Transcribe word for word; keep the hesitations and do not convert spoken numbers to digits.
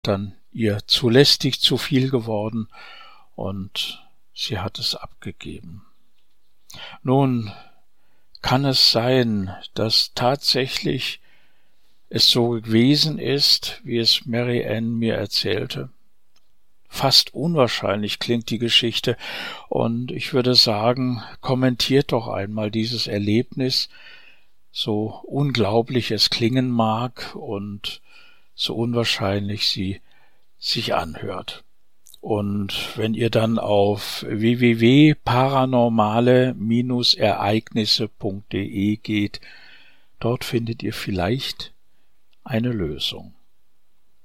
dann ihr zu lästig, zu viel geworden und sie hat es abgegeben. Nun kann es sein, dass tatsächlich es so gewesen ist, wie es Mary Ann mir erzählte. Fast unwahrscheinlich klingt die Geschichte und ich würde sagen, kommentiert doch einmal dieses Erlebnis, so unglaublich es klingen mag und so unwahrscheinlich sie sich anhört. Und wenn ihr dann auf w w w punkt paranormale Ereignisse punkt de geht, dort findet ihr vielleicht eine Lösung.